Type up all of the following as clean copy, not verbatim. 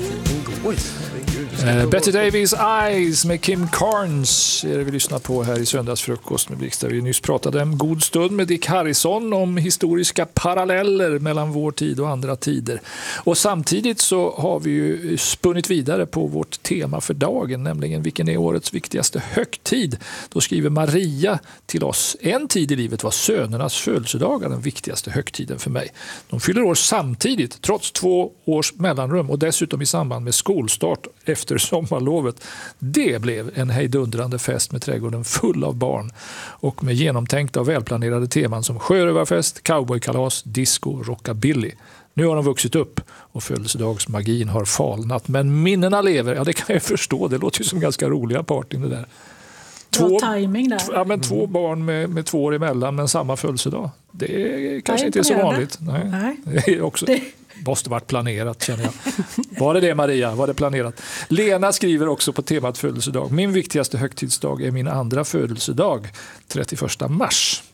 Betty Davis Eyes med Kim Carnes är det vi lyssnar på här i Söndagsfrukost med Blix, där vi nyss pratade en god stund med Dick Harrison om historiska paralleller mellan vår tid och andra tider. Och samtidigt så har vi ju spunnit vidare på vårt tema för dagen, nämligen vilken är årets viktigaste högtid. Då skriver Maria till oss: en tid i livet var sönernas födelsedagar den viktigaste högtiden för mig. De fyller år samtidigt, trots 2 års mellanrum, och dessutom i samband med skolstart efter sommarlovet. Det blev en hejdundrande fest med trädgården full av barn och med genomtänkta och välplanerade teman som sjörövarfest, cowboykalas, disco, rockabilly. Nu har de vuxit upp och födelsedagsmagin har falnat, men minnena lever. Ja, det kan jag förstå. Det låter ju som ganska roliga partyn det där. Timing där. Ja, men 2 barn med 2 år emellan, men samma födelsedag. Det är kanske inte så vanligt. Nej. Det är också... måste varit planerat, känner jag. Var det Maria? Var det planerat? Lena skriver också på temat födelsedag: min viktigaste högtidsdag är min andra födelsedag, 31 mars.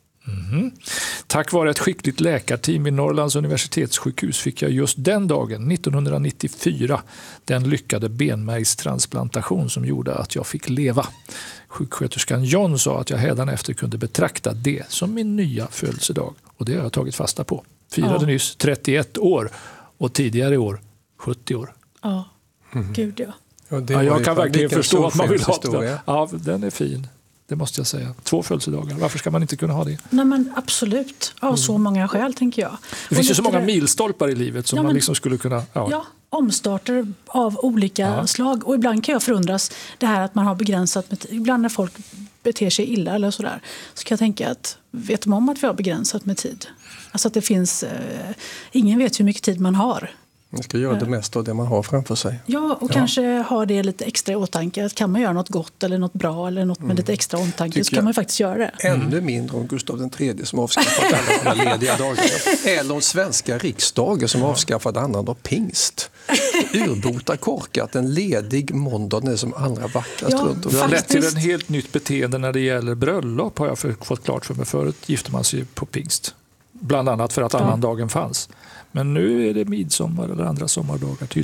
Tack vare ett skickligt läkarteam vid Norrlands universitetssjukhus fick jag just den dagen, 1994, den lyckade benmärgstransplantation som gjorde att jag fick leva. Sjuksköterskan John sa att jag hädanefter kunde betrakta det som min nya födelsedag, och det har jag tagit fasta på. Firade nyss 31 år och tidigare i år 70 år. Ja, gud ja. Ja, jag kan verkligen förstå att man vill ha det. Ja, den är fin. Det måste jag säga. 2 födelsedagar. Varför ska man inte kunna ha det? Nej, men absolut. Av så många skäl, tänker jag. Det finns ju så många milstolpar i livet som man liksom skulle kunna... Ja, omstarter av olika slag. Och ibland kan jag förundras det här att man har begränsat med tid. Ibland när folk beter sig illa eller sådär, så kan jag tänka att vet de om att vi har begränsat med tid? Alltså att det finns... ingen vet hur mycket tid man har. Man ska göra det mesta av det man har framför sig. Ja, och kanske ha det lite extra i åtanke. Kan man göra något gott eller något bra eller något med lite extra omtanke, så kan man ju faktiskt göra det. Ännu mindre om Gustav III som avskaffade alla lediga dagar. Eller om svenska riksdagen som avskaffade annandag pingst. Urbota korkat, en ledig måndag är som allra vackrast runt om. Det har lett till en helt nytt beteende när det gäller bröllop, har jag fått klart för mig. Förut gifte man sig på pingst. Bland annat för att annandagen fanns. Men nu är det midsommar eller andra sommardagar.